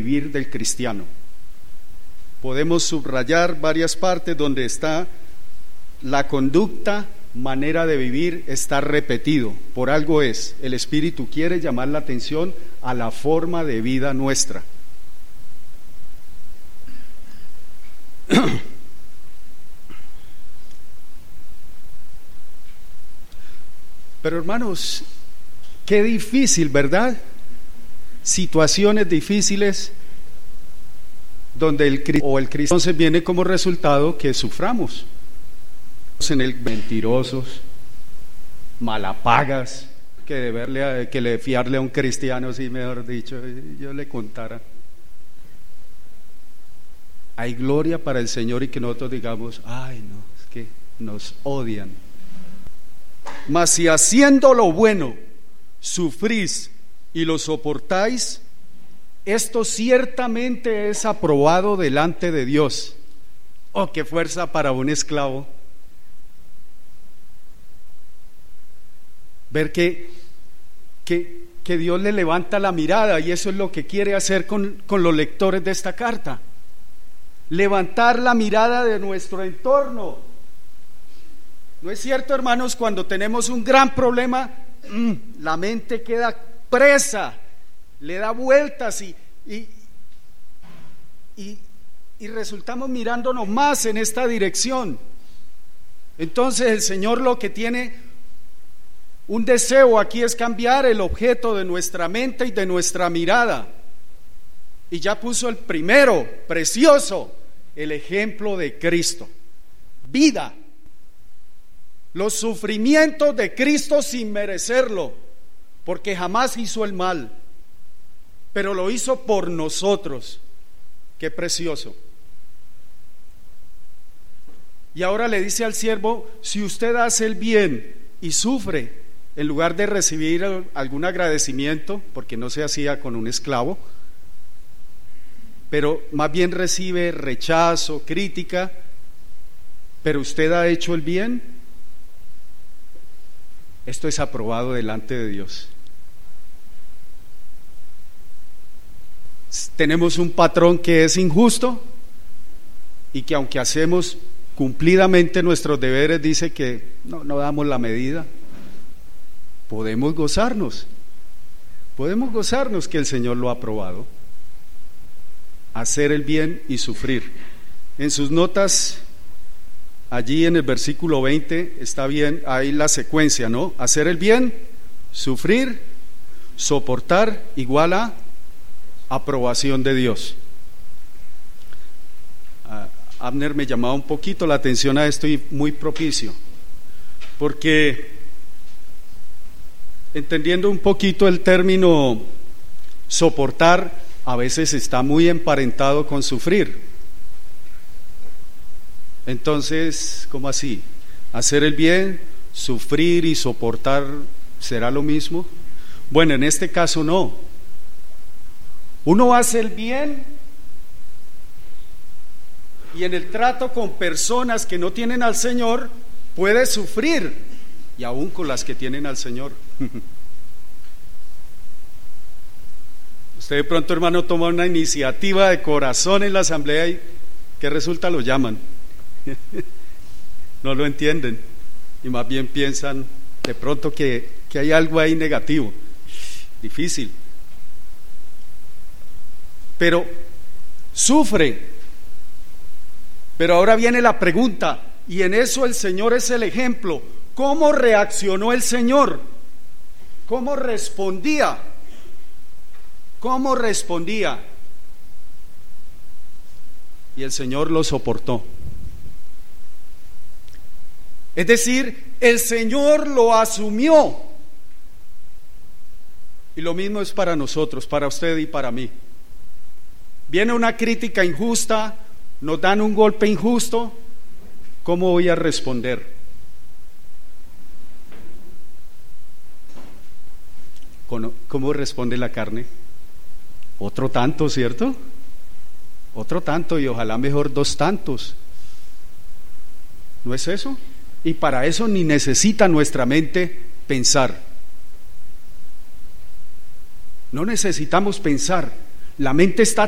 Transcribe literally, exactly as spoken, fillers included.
vivir del cristiano. Podemos subrayar varias partes donde está la conducta, manera de vivir, está repetido. Por algo es, el Espíritu quiere llamar la atención a la forma de vida nuestra. Pero hermanos, qué difícil, ¿verdad? Situaciones difíciles donde el o el cristiano entonces viene como resultado que suframos en el mentirosos, malapagas, que de verle a, que le fiarle a un cristiano, sí, mejor dicho, yo le contara. Hay gloria para el Señor y que nosotros digamos, ay no, es que nos odian. Mas si haciendo lo bueno sufrís y lo soportáis, esto ciertamente es aprobado delante de Dios. Oh, qué fuerza para un esclavo ver que, que, que Dios le levanta la mirada, y eso es lo que quiere hacer con, con los lectores de esta carta. Levantar la mirada de nuestro entorno. ¿No es cierto, hermanos? Cuando tenemos un gran problema, mmm, la mente queda presa, le da vueltas y, y, y, y resultamos mirándonos más en esta dirección. Entonces el Señor lo que tiene un deseo aquí es cambiar el objeto de nuestra mente y de nuestra mirada. Y ya puso el primero, precioso, el ejemplo de Cristo. Vida. Los sufrimientos de Cristo sin merecerlo, porque jamás hizo el mal, pero lo hizo por nosotros. Qué precioso. Y ahora le dice al siervo, si usted hace el bien y sufre, en lugar de recibir algún agradecimiento, porque no se hacía con un esclavo, pero más bien recibe rechazo, crítica, pero usted ha hecho el bien, esto es aprobado delante de Dios. Tenemos un patrón que es injusto y que aunque hacemos cumplidamente nuestros deberes, dice que no, no damos la medida. Podemos gozarnos, podemos gozarnos que el Señor lo ha aprobado. Hacer el bien y sufrir. En sus notas, allí en el versículo veinte, está bien, ahí la secuencia, ¿no? Hacer el bien, sufrir, soportar, igual a aprobación de Dios. Uh, Abner me llamaba un poquito la atención a esto y muy propicio, porque entendiendo un poquito el término soportar, a veces está muy emparentado con sufrir. Entonces, ¿cómo así? ¿Hacer el bien, sufrir y soportar será lo mismo? Bueno, en este caso no. Uno hace el bien y en el trato con personas que no tienen al Señor puede sufrir, y aún con las que tienen al Señor. Usted de pronto, hermano, toma una iniciativa de corazón en la asamblea y ¿qué resulta? Lo llaman. No lo entienden y más bien piensan de pronto que, que hay algo ahí negativo. Difícil. Pero sufre. Pero ahora viene la pregunta, y en eso el Señor es el ejemplo. ¿Cómo reaccionó el Señor? ¿Cómo respondía? ¿Cómo respondía? Y el Señor lo soportó. Es decir, el Señor lo asumió. Y lo mismo es para nosotros, para usted y para mí. Viene una crítica injusta, nos dan un golpe injusto, ¿cómo voy a responder? ¿Cómo responde la carne? Otro tanto, ¿cierto? Otro tanto, y ojalá mejor dos tantos. ¿No es eso? Y para eso ni necesita nuestra mente pensar. No necesitamos pensar. La mente está